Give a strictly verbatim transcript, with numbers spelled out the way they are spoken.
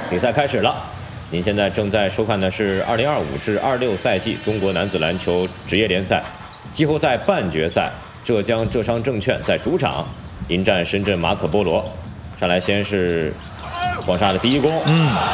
比赛开始了，您现在正在收看的是二零二五至二六赛季中国男子篮球职业联赛季后赛半决赛，浙江浙商证券在主场迎战深圳马可波罗。上来先是黄沙的第一攻， 嗯，